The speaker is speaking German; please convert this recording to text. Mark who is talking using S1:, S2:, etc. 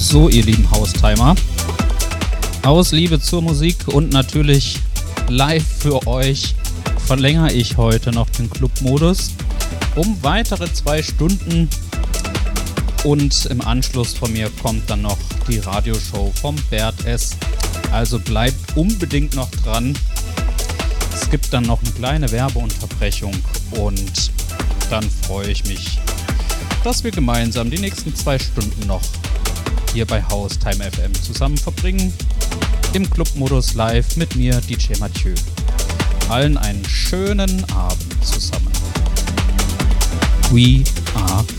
S1: So, ihr lieben Haustimer, aus Liebe zur Musik und natürlich live für euch verlängere ich heute noch den Clubmodus um weitere 2 Stunden und im Anschluss von mir kommt dann noch die Radioshow vom Bert S. Also bleibt unbedingt noch dran. Es gibt dann noch eine kleine Werbeunterbrechung und dann freue ich mich, dass wir gemeinsam die nächsten 2 Stunden noch hier bei Haustime FM zusammen verbringen. Im Clubmodus live mit mir, DJ Mathieu. Allen einen schönen Abend zusammen. We are